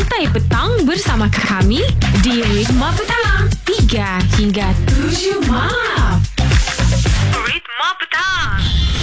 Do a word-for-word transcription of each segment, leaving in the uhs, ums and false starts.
Santai Petang bersama kami di Ritma Petang tiga hingga tujuh malam. Ritma Petang.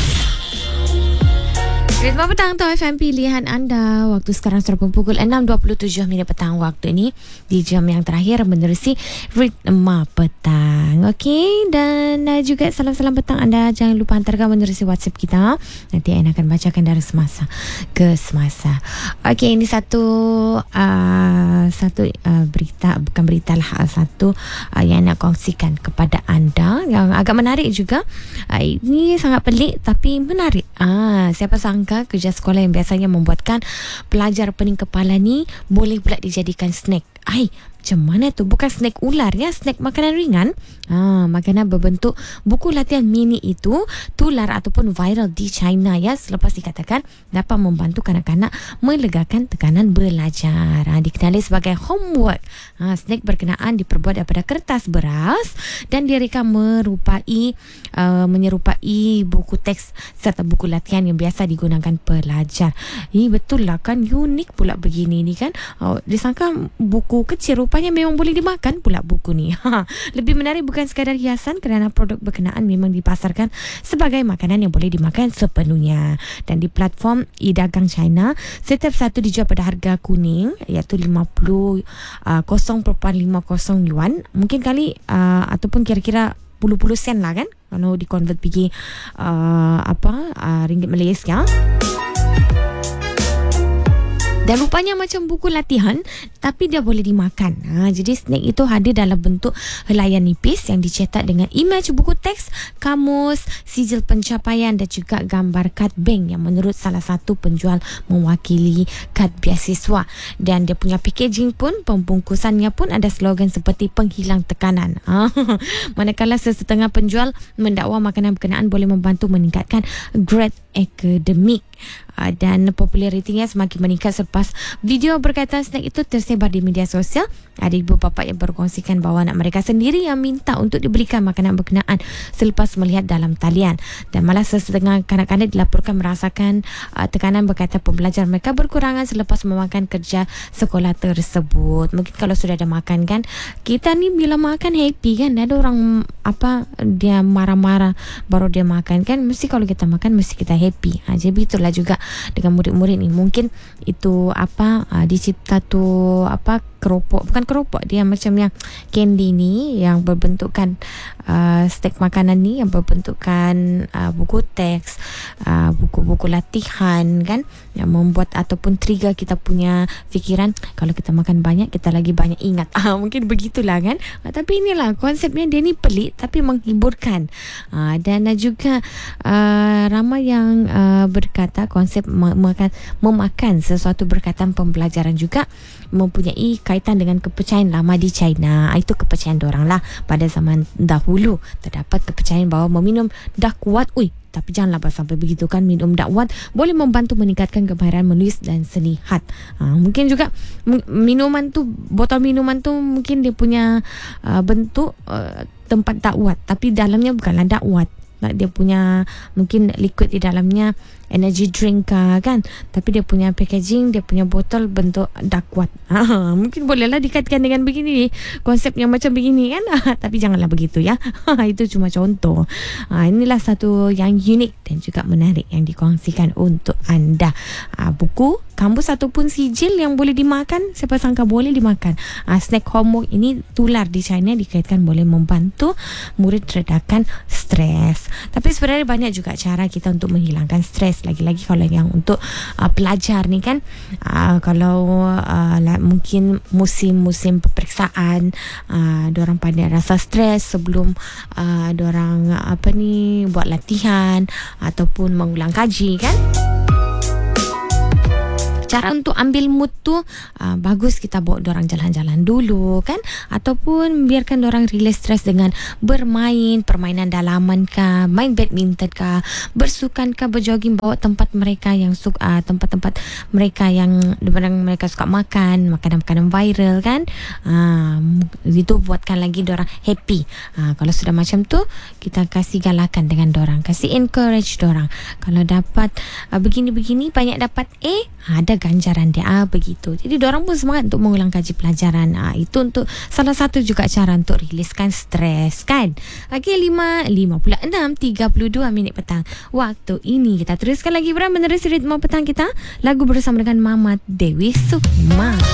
Ritma Petang atau F M pilihan anda. Waktu sekarang sudah pukul enam dua puluh tujuh minit petang waktu ini. Di jam yang terakhir menerusi Ritma Petang. Okey, dan uh, juga salam-salam petang anda. Jangan lupa hantarkan menerusi WhatsApp kita. Nanti Aina akan bacakan dari semasa ke semasa. Okey, ini satu uh, satu uh, berita, bukan berita lah, satu uh, yang nak kongsikan kepada anda yang agak menarik juga. Uh, ini sangat pelik tapi menarik. Ah, siapa sangka kerja sekolah yang biasanya membuatkan pelajar pening kepala ni boleh pula dijadikan snack. Ai, macam mana tu? Bukan snack ular ya, snack makanan ringan. Ha, makanan berbentuk buku latihan mini itu tular ataupun viral di China ya, selepas dikatakan dapat membantu kanak-kanak melegakan tekanan belajar. Ha, dikenali sebagai homework. Ha, snack berkenaan diperbuat daripada kertas beras dan direka merupai uh, menyerupai buku teks serta buku latihan yang biasa digunakan pelajar. Ini betul lah kan, unik pula begini ni kan. Oh, disangka buku kecil, rupanya memang boleh dimakan pula buku ni. Ha, lebih menarik bukan sekadar hiasan kerana produk berkenaan memang dipasarkan sebagai makanan yang boleh dimakan sepenuhnya. Dan di platform e-dagang China, setiap satu dijual pada harga kuning iaitu lima puluh kosong lima kosong yuan. Mungkin kali uh, ataupun kira-kira puluh-puluh sen lah kan kalau di-convert pergi uh, apa uh, ringgit Malaysia. Dan rupanya macam buku latihan tapi dia boleh dimakan. Ha, jadi snack itu hadir dalam bentuk helaian nipis yang dicetak dengan imej buku teks, kamus, sijil pencapaian dan juga gambar kad bank yang menurut salah satu penjual mewakili kad beasiswa. Dan dia punya packaging pun, pembungkusannya pun ada slogan seperti penghilang tekanan. Ha, manakala sesetengah penjual mendakwa makanan berkenaan boleh membantu meningkatkan grade akademik. Uh, dan popularitinya semakin meningkat selepas video berkaitan snack itu tersebar di media sosial. Ada ibu bapa yang berkongsikan bahawa anak mereka sendiri yang minta untuk dibelikan makanan berkenaan selepas melihat dalam talian. Dan malah sesetengah kanak-kanak dilaporkan merasakan uh, tekanan berkaitan pembelajaran mereka berkurangan selepas memakan kerja sekolah tersebut. Mungkin kalau sudah ada makan kan, kita ni bila makan happy kan. Ada orang apa, dia marah-marah baru dia makan kan. Mesti kalau kita makan mesti kita happy. Ha, jadi itulah juga dengan murid-murid ni. Mungkin itu apa uh, dicipta tu apa keropok, bukan keropok, dia macam yang candy ni yang berbentukkan uh, stek makanan ni yang berbentukkan uh, buku teks, uh, buku-buku latihan kan, yang membuat ataupun trigger kita punya fikiran kalau kita makan banyak kita lagi banyak ingat. Ah, mungkin begitulah kan. Uh, tapi inilah konsepnya, dia ni pelik tapi menghiburkan. Uh, dan uh, juga uh, ramai yang uh, berkata konsep memakan, memakan sesuatu berkaitan pembelajaran juga mempunyai kaitan dengan kepercayaan lama di China. Itu kepercayaan diorang lah. Pada zaman dahulu terdapat kepercayaan bahawa meminum dakwat, ui, tapi janganlah sampai begitu kan, minum dakwat boleh membantu meningkatkan kemahiran menulis dan selihat. Ha, mungkin juga minuman tu, botol minuman tu mungkin dia punya uh, bentuk uh, tempat dakwat tapi dalamnya bukanlah dakwat. Dia punya mungkin liquid di dalamnya energy drink kan, tapi dia punya packaging, dia punya botol bentuk dakwat. Ha, mungkin bolehlah dikaitkan dengan begini, konsep yang macam begini kan. Ha, tapi janganlah begitu ya. Ha, itu cuma contoh. Ha, inilah satu yang unik dan juga menarik yang dikongsikan untuk anda. Ha, buku, kamus ataupun sijil yang boleh dimakan, siapa sangka boleh dimakan. Ha, snack homework ini tular di China dikaitkan boleh membantu murid redakan stres. Tapi sebenarnya banyak juga cara kita untuk menghilangkan stres. Lagi-lagi kalau yang untuk uh, pelajar ni kan, uh, kalau uh, like, mungkin musim-musim peperiksaan, uh, diorang pandai rasa stres sebelum uh, diorang uh, apa ni buat latihan ataupun mengulang kaji kan. Cara untuk ambil mood tu uh, bagus kita bawa dorang jalan-jalan dulu kan, ataupun biarkan dorang release stres dengan bermain permainan dalaman kah, main badminton kah, bersukan kah, berjogging, bawa tempat mereka yang suka, uh, tempat-tempat mereka yang dimana mereka suka makan makanan-makanan viral kan. Uh, itu buatkan lagi dorang happy. Uh, kalau sudah macam tu kita kasih galakan dengan dorang, kasih encourage dorang. Kalau dapat uh, begini-begini banyak dapat A, ada ganjaran dia. Ah, begitu. Jadi diorang pun semangat untuk mengulang kaji pelajaran. Ah, itu untuk salah satu juga cara untuk riliskan stres kan. Okey, lima lima puluh enam tiga puluh dua minit petang waktu ini. Kita teruskan lagi bersama menerusi ritme petang kita. Lagu bersama dengan Mama Dewi Sukma.